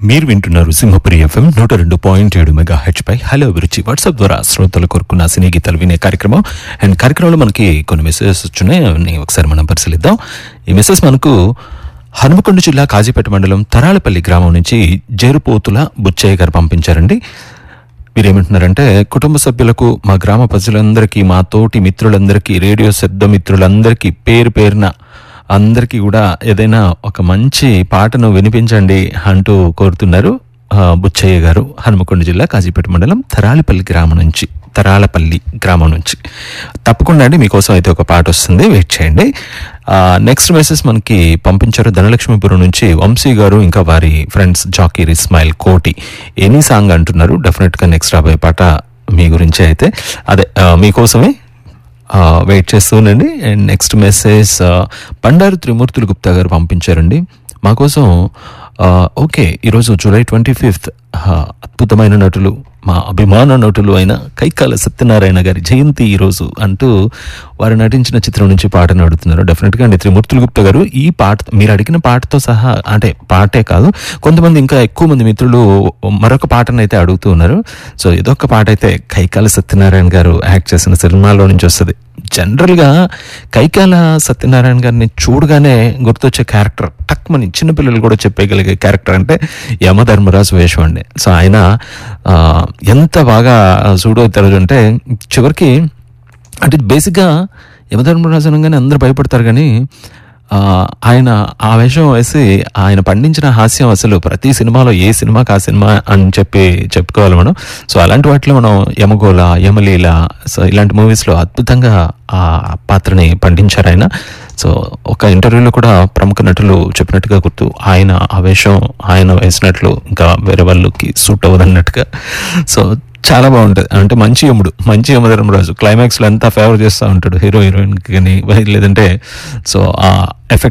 మీరు వింటున్నారు సింహపురి ఎఫ్ఎం 102.7 మెగాహెచ్ పై హలో అభిరుచి వాట్సాప్ ద్వారా శ్రోతలు కోరుకున్న సినీ గీతాలు వినే కార్యక్రమం. అండ్ కార్యక్రమంలో మనకి కొన్ని మెసేజెస్ వచ్చినాయి, అవన్నీ ఒకసారి మనం పరిశీలిద్దాం. ఈ మెసేజ్ మనకు హనుమకొండ జిల్లా కాజీపేట మండలం తరాలపల్లి గ్రామం నుంచి జేరుపోతుల బుచ్చయ్య గారు పంపించారండి. వీరేమంటున్నారంటే, కుటుంబ సభ్యులకు, మా గ్రామ ప్రజలందరికీ, మా తోటి మిత్రులందరికీ, రేడియో శబ్ద మిత్రులందరికీ పేరు పేరున అందరికీ కూడా ఏదైనా ఒక మంచి పాటను వినిపించండి అంటూ కోరుతున్నారు బుచ్చయ్య గారు, హనుమకొండ జిల్లా కాజీపేట మండలం తరాలపల్లి గ్రామం నుంచి. తప్పకుండా అండి, మీకోసం అయితే ఒక పాట వస్తుంది, వెయిట్ చేయండి. నెక్స్ట్ మెసేజ్ మనకి పంపించారు ధనలక్ష్మీపురం నుంచి వంశీ గారు, ఇంకా వారి ఫ్రెండ్స్ జాకీర్ ఇస్మాయిల్ కోటి. ఎనీ సాంగ్ అంటున్నారు. డెఫినెట్గా నెక్స్ట్ రాబోయే పాట మీ గురించి అయితే అదే మీకోసమే wait చేస్తూనండి. And next message Bandaru త్రిమూర్తులు గుప్తా గారు పంపించారండి మా కోసం. ఓకే, ఈరోజు జూలై 25 అద్భుతమైన నటులు, మా అభిమాన నటులు అయిన కైకాల సత్యనారాయణ గారి జయంతి ఈరోజు అంటూ వారు నటించిన చిత్రం నుంచి పాటను అడుగుతున్నారు. డెఫినెట్గా అండి త్రిమూర్తులు గుప్తా గారు, ఈ పాట మీరు అడిగిన పాటతో సహా, అంటే పాటే కాదు, కొంతమంది ఇంకా ఎక్కువ మంది మిత్రులు మరొక పాటను అయితే అడుగుతూ ఉన్నారు. సో ఇదొక పాట అయితే కైకాల సత్యనారాయణ గారు యాక్ట్ చేసిన సినిమాలో నుంచి వస్తుంది. జనరల్గా కైకాల సత్యనారాయణ గారిని చూడగానే గుర్తొచ్చే క్యారెక్టర్, టక్మని చిన్నపిల్లలు కూడా చెప్పేయగలిగే క్యారెక్టర్ అంటే యమధర్మరాజు వేషం అండి. సో ఆయన ఎంత బాగా చూడవుతారు అంటే, చివరికి అంటే బేసిక్గా యమధర్మరాజు అనగానే అందరూ భయపడతారు, కానీ ఆయన ఆ వేషం వేసి ఆయన పండించిన హాస్యం అసలు ప్రతి సినిమాలో, ఏ సినిమాకి ఆ సినిమా అని చెప్పుకోవాలి మనం. సో అలాంటి వాటిలో మనం యమగోళ, యమలీల, సో ఇలాంటి మూవీస్లో అద్భుతంగా ఆ పాత్రని పండించారు ఆయన. సో ఒక ఇంటర్వ్యూలో కూడా ప్రముఖ నటులు చెప్పినట్టుగా గుర్తు, ఆయన ఆ వేషం ఆయన వేసినట్లు ఇంకా వేరే వాళ్ళకి సూట్ అవ్వదన్నట్టుగా. సో చాలా బాగుంటుంది. అంటే మంచి యమధర్మరాజు క్లైమాక్స్లో అంతా ఫేవర్ చేస్తూ ఉంటాడు హీరో హీరోయిన్కి కానీ, లేదంటే సో ఆ ఎఫెక్ట్